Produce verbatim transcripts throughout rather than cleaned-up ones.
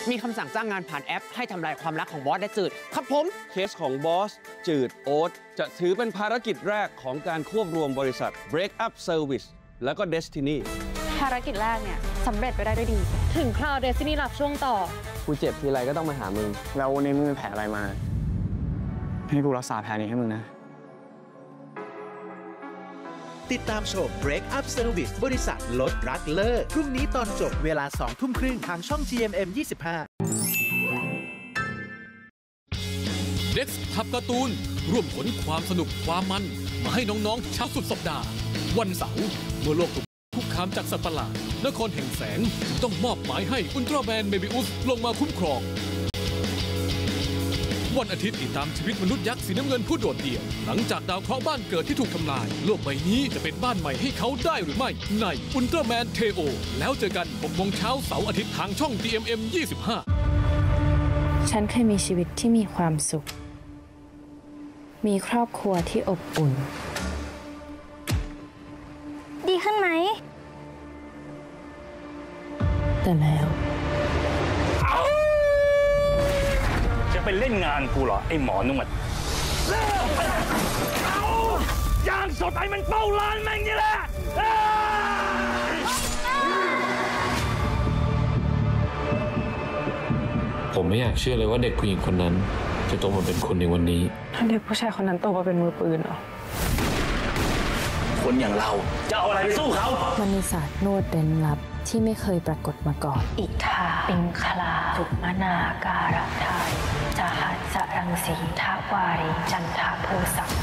มีคำสั่งจ้างงานผ่านแอปให้ทำลายความรักของบอสและจืดครับผมเคสของบอสจืดโอ๊ตจะถือเป็นภารกิจแรกของการควบรวมบริษัท Break Up Service แล้วก็ Destiny ภารกิจแรกเนี่ยสำเร็จไปได้ด้วยดีถึงคราว Destiny รับช่วงต่อกูเจ็บทีไรก็ต้องมาหามึงแล้ววันนี้มึงมีแผลอะไรมาให้กูรักษาแผลนี้ให้มึงนะติดตามชม Break Up Service บริษัทลดรักเลิกพรุ่งนี้ตอนจบเวลาสองทุ่มครึ่งทางช่อง จี เอ็ม เอ็ม ยี่สิบห้า Next ทับการ์ตูนร่วมขนความสนุกความมันมาให้น้องๆชาวสุดสัปดาห์วันเสาร์เมื่อโลกถูกคุกคามจากสัตว์ประหลาดนครแห่งแสงต้องมอบหมายให้อุลตร้าแมนเมบิอุสลงมาคุ้มครองวันอาทิตย์ติดตามชีวิตมนุษย์ยักษ์สีน้ำเงินผู้โดดเดี่ยวหลังจากดาวเคราะห์บ้านเกิดที่ถูกทำลายโลกใบนี้จะเป็นบ้านใหม่ให้เขาได้หรือไม่ในอุลตร้าแมนเทโอแล้วเจอกันหกโมงเช้าเสาร์อาทิตย์ทางช่อง จี เอ็ม เอ็ม ยี่สิบห้าฉันเคยมีชีวิตที่มีความสุขมีครอบครัวที่อบอุ่นดีขึ้นไหมแต่แล้วจะไปเล่นงานกูเหรอไอ้หมอนวดเอาย่างสดไอ้มันเป้าร้านแม่งนี่แหละผมไม่อยากเชื่อเลยว่าเด็กผู้หญิงคนนั้นจะโตมาเป็นคนในวันนี้ถ้าเด็กผู้ชายคนนั้นโตมาเป็นมือปืนเหรอคนอย่างเราจะเอาอะไรไปสู้เขามันมีศาสตร์นวดเร้นลับที่ไม่เคยปรากฏมาก่อนอิทาปิงคลาสุมนาการะทายจาหัสรังสีทาวารีจันทาภูสัก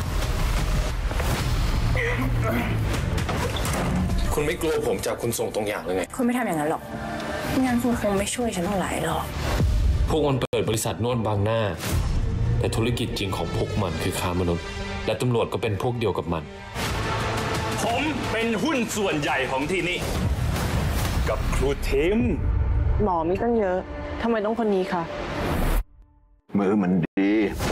คุณไม่กลัวผมจับคุณส่งตรงอย่างเลยไงคุณไม่ทำอย่างนั้นหรอกงั้นคุณคงไม่ช่วยฉันเท่าไหร่หรอกพวกมันเปิดบริษัทนวดบางหน้าแต่ธุรกิจจริงของพวกมันคือค้ามนุษย์และตำรวจก็เป็นพวกเดียวกับมันผมเป็นหุ้นส่วนใหญ่ของที่นี่กับครูทิมหมอมีตั้งเยอะทำไมต้องคนนี้คะมือมันดี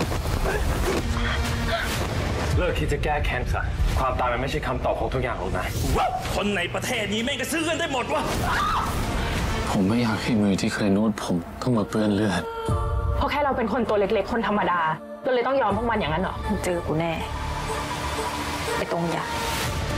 เลิกคิดจะแก้แค้นซะความตายมันไม่ใช่คำตอบของทุกอย่างหรอกนะว้าคนในประเทศนี้แม่งก็ซื้อกันได้หมดวะผมไม่อยากให้มือที่เคยนวดผมต้องมาเปื้อนเลือดเพราะแค่เราเป็นคนตัวเล็กๆคนธรรมดาก็เลยต้องยอมพวกมันอย่างนั้นเหรอเจอกูแน่ไอ้ตรงอย่าง